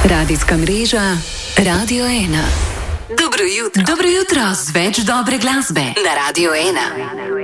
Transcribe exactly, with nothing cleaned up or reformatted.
Radijska mreža Radio ena. Dobro jutro. Dobro jutro z več dobre glasbe na Radio ena.